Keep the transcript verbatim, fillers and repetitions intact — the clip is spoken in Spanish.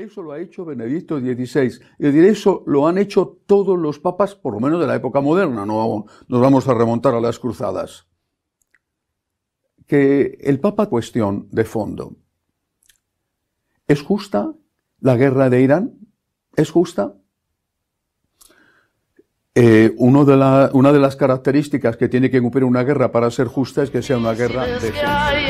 Eso lo ha hecho Benedicto dieciséis. Y eso lo han hecho todos los papas, por lo menos de la época moderna, no nos vamos a remontar a las cruzadas. Que el Papa cuestión de fondo. ¿Es justa la guerra de Irán? ¿Es justa? Eh, uno de la, una de las características que tiene que cumplir una guerra para ser justa es que sea una guerra de